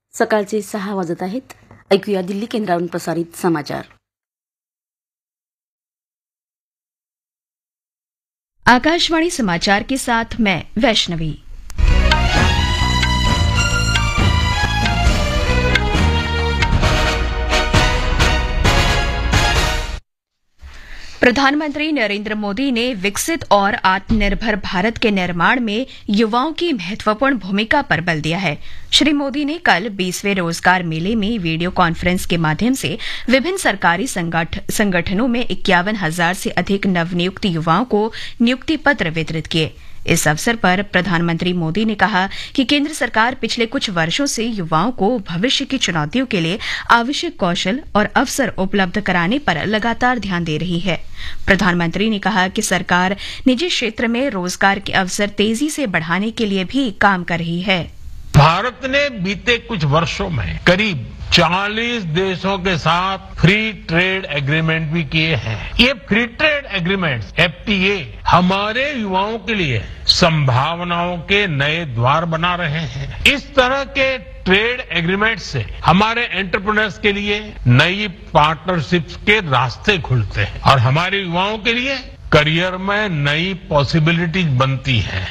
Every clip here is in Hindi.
सकाळचे 6 वाजत आहेत. ऐकूया दिल्ली केंद्रावरून प्रसारित समाचार. आकाशवाणी समाचार के साथ मैं वैष्णवी. प्रधानमंत्री नरेंद्र मोदी ने विकसित और आत्मनिर्भर भारत के निर्माण में युवाओं की महत्वपूर्ण भूमिका पर बल दिया है. श्री मोदी ने कल 20वें रोजगार मेले में वीडियो कॉन्फ्रेंस के माध्यम से विभिन्न सरकारी संगठनों में 51,000 से अधिक नवनियुक्त युवाओं को नियुक्ति पत्र वितरित किए. इस अवसर पर प्रधानमंत्री मोदी ने कहा कि केंद्र सरकार पिछले कुछ वर्षों से युवाओं को भविष्य की चुनौतियों के लिए आवश्यक कौशल और अवसर उपलब्ध कराने पर लगातार ध्यान दे रही है. प्रधानमंत्री ने कहा कि सरकार निजी क्षेत्र में रोजगार के अवसर तेजी से बढ़ाने के लिए भी काम कर रही है. भारत ने बीते कुछ वर्षों में करीब 40 देशों के साथ फ्री ट्रेड एग्रीमेंट भी किए हैं. ये फ्री ट्रेड एग्रीमेंट FTA हमारे युवाओं के लिए संभावनाओं के नए द्वार बना रहे हैं. इस तरह के ट्रेड एग्रीमेंट से हमारे एंटरप्रेन्योर्स के लिए नई पार्टनरशिप्स के रास्ते खुलते हैं और हमारे युवाओं के लिए करियर में नई पॉसिबिलिटीज बनती हैं.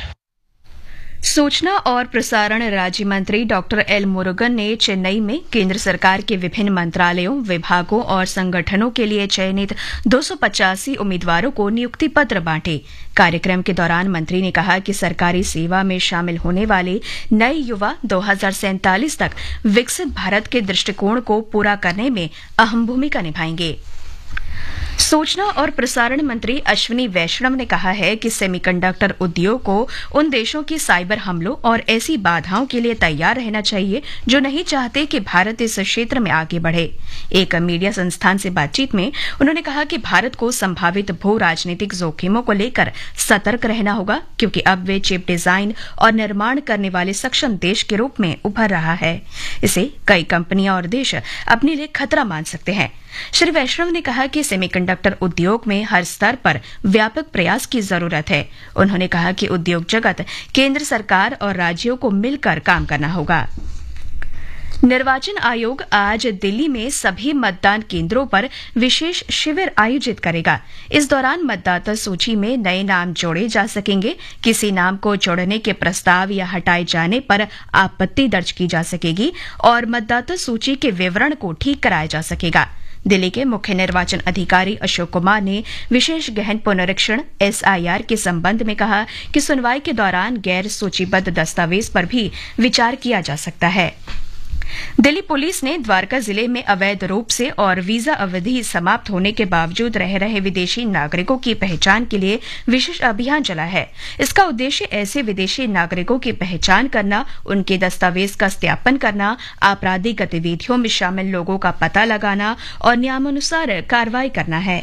सूचना और प्रसारण राज्य मंत्री डॉक्टर एल मुरुगन ने चेन्नई में केंद्र सरकार के विभिन्न मंत्रालयों, विभागों और संगठनों के लिए चयनित 285 उम्मीदवारों को नियुक्ति पत्र बांटे. कार्यक्रम के दौरान मंत्री ने कहा कि सरकारी सेवा में शामिल होने वाले नए युवा 2047 तक विकसित भारत के दृष्टिकोण को पूरा करने में अहम भूमिका निभाएंगे. सूचना और प्रसारण मंत्री अश्विनी वैष्णव ने कहा है कि सेमीकंडक्टर उद्योग को उन देशों की साइबर हमलों और ऐसी बाधाओं के लिए तैयार रहना चाहिए जो नहीं चाहते कि भारत इस क्षेत्र में आगे बढ़े. एक मीडिया संस्थान से बातचीत में उन्होंने कहा कि भारत को संभावित भू राजनीतिक जोखिमों को लेकर सतर्क रहना होगा, क्योंकि अब वे चिप डिजाइन और निर्माण करने वाले सक्षम देश के रूप में उभर रहा है. इसे कई कंपनियां और देश अपने लिए खतरा मान सकते हैं. श्री वैष्णव ने कहा कि सेमीकंडक्टर उद्योग में हर स्तर पर व्यापक प्रयास की जरूरत है. उन्होंने कहा कि उद्योग जगत, केंद्र सरकार और राज्यों को मिलकर काम करना होगा. निर्वाचन आयोग आज दिल्ली में सभी मतदान केंद्रों पर विशेष शिविर आयोजित करेगा. इस दौरान मतदाता सूची में नए नाम जोड़े जा सकेंगे. किसी नाम को जोड़ने के प्रस्ताव या हटाए जाने पर आपत्ति दर्ज की जा सकेगी और मतदाता सूची के विवरण को ठीक कराया जा सकेगा. दिल्ली के मुख्य निर्वाचन अधिकारी अशोक कुमार ने विशेष गहन पुनरीक्षण SIR के संबंध में कहा कि सुनवाई के दौरान गैर सूचीबद्ध दस्तावेज पर भी विचार किया जा सकता है. दिल्ली पुलिस ने द्वारका जिले में अवैध रूप से और वीजा अवधि समाप्त होने के बावजूद रह रहे विदेशी नागरिकों की पहचान के लिए विशेष अभियान चलाया है. इसका उद्देश्य ऐसे विदेशी नागरिकों की पहचान करना, उनके दस्तावेज का सत्यापन करना, आपराधिक गतिविधियों में शामिल लोगों का पता लगाना और नियमानुसार कार्रवाई करना है.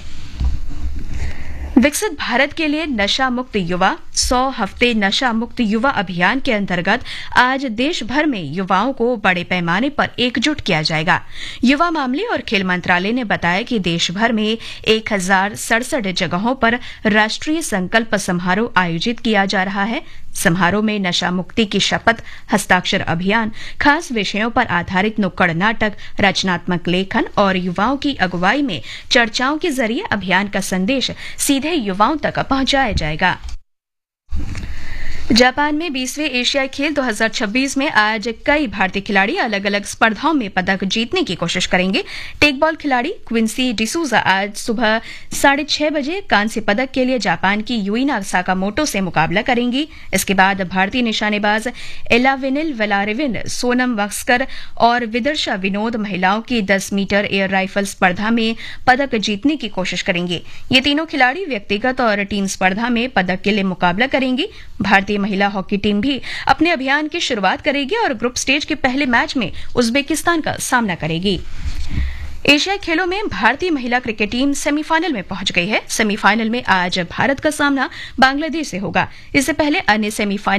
विकसित भारत के लिए नशा मुक्त युवा 100 हफ्ते नशा मुक्त युवा अभियान के अंतर्गत आज देश भर में युवाओं को बड़े पैमाने पर एकजुट किया जाएगा. युवा मामले और खेल मंत्रालय ने बताया कि देश भर में 1067 जगहों पर राष्ट्रीय संकल्प समारोह आयोजित किया जा रहा है. समारोह में नशा मुक्ति की शपथ, हस्ताक्षर अभियान, खास विषयों पर आधारित नुक्कड़ नाटक, रचनात्मक लेखन और युवाओं की अगुवाई में चर्चाओं के जरिए अभियान का संदेश सीधे युवाओं तक पहुंचाया जाएगा. जापान में 20वें एशियाई खेल 2026 में आज कई भारतीय खिलाड़ी अलग अलग स्पर्धाओं में पदक जीतने की कोशिश करेंगे. टेकबॉल खिलाड़ी क्विंसी डिसूजा आज सुबह 6:30 बजे कांस्य पदक के लिए जापान की यूइना साकामोटो से मुकाबला करेंगी. इसके बाद भारतीय निशानेबाज एलावेनिल वेलारेविन, सोनम वस्कर और विदर्शा विनोद महिलाओं की 10 मीटर एयर राइफल स्पर्धा में पदक जीतने की कोशिश करेंगे. ये तीनों खिलाड़ी व्यक्तिगत और टीम स्पर्धा में पदक के लिए मुकाबला करेंगी. भारतीय महिला हॉकी टीम भी अपने अभियान की शुरुआत करेगी और ग्रुप स्टेज के पहले मैच में उज्बेकिस्तान का सामना करेगी. एशियाई खेलों में भारतीय महिला क्रिकेट टीम सेमीफाइनल में पहुंच गई है. सेमीफाइनल में आज भारत का सामना बांग्लादेश से होगा. इससे पहले अन्य सेमीफाइनल